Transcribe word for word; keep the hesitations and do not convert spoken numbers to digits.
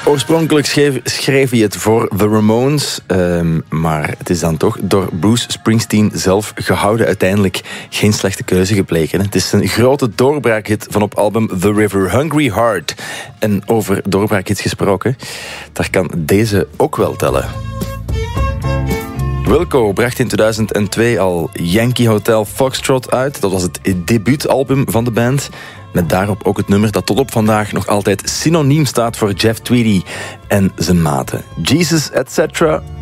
Oorspronkelijk schreef, schreef hij het voor The Ramones, um, maar het is dan toch door Bruce Springsteen zelf gehouden uiteindelijk geen slechte keuze gebleken. Het is een grote doorbraakhit van op album The River, Hungry Heart. En over doorbraakhits gesproken, daar kan deze ook wel tellen. Wilco bracht in tweeduizend twee al Yankee Hotel Foxtrot uit. Dat was het debuutalbum van de band. Met daarop ook het nummer dat tot op vandaag nog altijd synoniem staat voor Jeff Tweedy en zijn maten. Jesus et cetera